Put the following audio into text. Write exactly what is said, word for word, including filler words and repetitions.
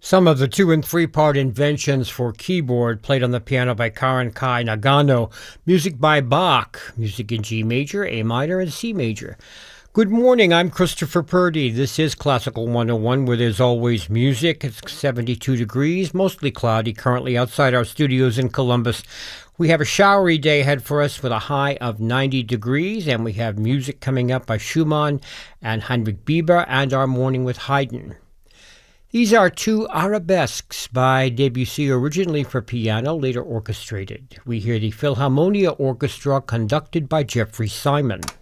Some of the two and three part inventions for keyboard played on the piano by Karen Kai Nagano, music by Bach, music in G major, A minor, and C major. Good morning, I'm Christopher Purdy. This is Classical one oh one, where there's always music. It's seventy-two degrees, mostly cloudy, currently outside our studios in Columbus. We have a showery day ahead for us with a high of ninety degrees, and we have music coming up by Schumann and Heinrich Bieber, and our morning with Haydn. These are two arabesques by Debussy, originally for piano, later orchestrated. We hear the Philharmonia Orchestra conducted by Jeffrey Simon.